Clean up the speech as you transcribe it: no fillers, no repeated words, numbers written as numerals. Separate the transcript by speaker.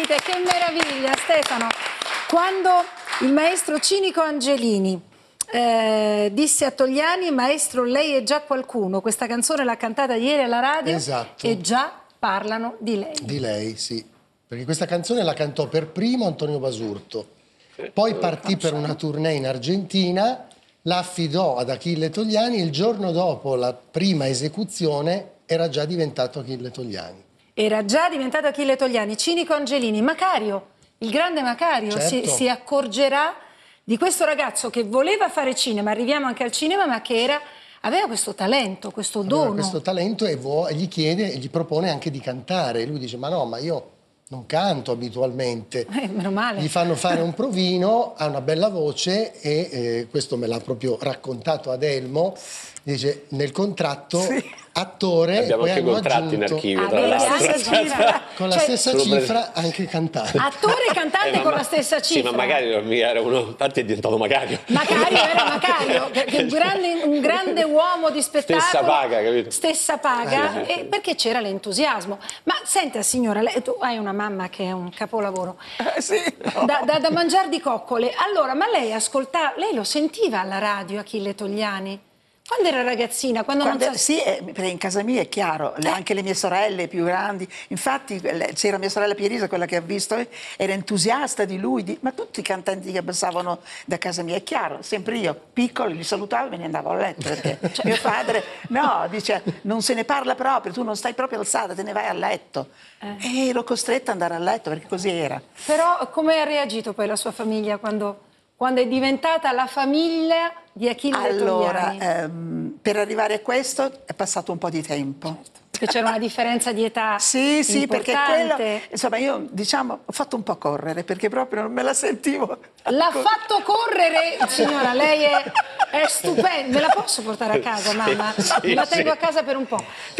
Speaker 1: sentite, che meraviglia, Stefano. Quando il maestro Cinico Angelini disse a Togliani: maestro, lei è già qualcuno, questa canzone l'ha cantata ieri alla radio.
Speaker 2: Esatto.
Speaker 1: E già parlano di lei.
Speaker 2: Di lei, sì. Perché questa canzone la cantò per primo Antonio Basurto. Poi partì per una tournée in Argentina, la affidò ad Achille Togliani. Il giorno dopo la prima esecuzione era già diventato Achille Togliani.
Speaker 1: Era già diventato Achille Togliani. Cinico Angelini, Macario, il grande Macario,
Speaker 2: Certo.
Speaker 1: si accorgerà di questo ragazzo che voleva fare cinema, arriviamo anche al cinema, ma che aveva questo talento, questo dono.
Speaker 2: Aveva questo talento e gli chiede, gli propone anche di cantare. Lui dice: ma no, ma io non canto abitualmente.
Speaker 1: Meno male.
Speaker 2: Gli fanno fare un provino, ha una bella voce e questo me l'ha proprio raccontato Adelmo. Dice: nel contratto attore,
Speaker 3: abbiamo
Speaker 2: poi
Speaker 3: anche
Speaker 2: hanno
Speaker 3: contratti in
Speaker 2: aggiunto,
Speaker 3: archivio, tra l'altro.
Speaker 2: con la stessa cifra anche cantare.
Speaker 1: Attore e cantante con la stessa cifra.
Speaker 3: Sì, ma magari era uno, infatti è diventato Macario.
Speaker 1: Macario era Macario, perché un grande uomo di spettacolo.
Speaker 3: Stessa paga, capito?
Speaker 1: Stessa paga, e perché c'era l'entusiasmo. Ma senta signora, tu hai una mamma che è un capolavoro.
Speaker 4: Sì, no.
Speaker 1: Da mangiare di coccole. Allora, ma lei ascoltava, lei lo sentiva alla radio Achille Togliani? Quando era ragazzina?
Speaker 4: Sì, perché in casa mia è chiaro, anche le mie sorelle più grandi, infatti c'era mia sorella Pierisa, quella che ha visto, era entusiasta di lui, ma tutti i cantanti che passavano da casa mia, è chiaro, sempre io, piccolo, li salutavo e me ne andavo a letto, perché mio padre, no, dice, non se ne parla proprio, tu non stai proprio alzata, te ne vai a letto. E ero costretta ad andare a letto, perché così era.
Speaker 1: Però come ha reagito poi la sua famiglia quando è diventata la famiglia di Achille Togliani?
Speaker 4: Allora, per arrivare a questo è passato un po' di tempo.
Speaker 1: Certo, perché c'era una differenza di età
Speaker 4: Sì, perché
Speaker 1: importante.
Speaker 4: quello, insomma, io diciamo ho fatto un po' correre perché proprio non me la sentivo.
Speaker 1: L'ha fatto correre, signora, lei è stupenda. Me la posso portare a casa, mamma?
Speaker 3: Sì,
Speaker 1: Me la tengo
Speaker 3: sì.
Speaker 1: a casa per un po'.